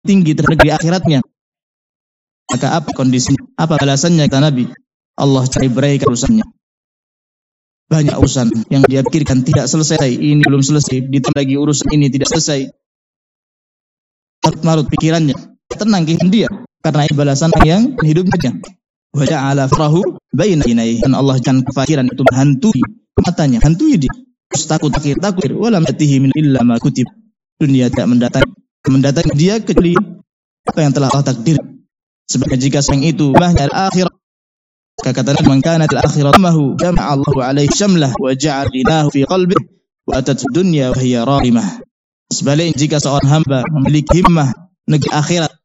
tinggi terhadap negeri akhiratnya. Maka apa kondisinya? Apa balasannya kata Nabi? Allah cari berai urusannya. Banyak urusan yang dia pikirkan tidak selesai, ini belum selesai, ditambah lagi urusan ini tidak selesai. Marut pikirannya, tenang dia karena balasan yang hidupnya. Wa ja'ala farahu baina ainaihi, dan Allah jadikan kefakiran itu menghantui matanya, hantui dia. Takut walam yatihi min illa ma kutib. Dunia tidak mendatangi dia kecuali apa yang telah Allah takdir. Sebab jika sang itu mahnya al-akhirat, kata Nabi, man kana al-akhirat mahu jama'a Allahu alaihi syamlah wa ja'al ghinahu fi qalbihi wa atat dunya wa hiya ramimah. Sebaliknya jika seorang hamba memiliki himmah negeri akhirat,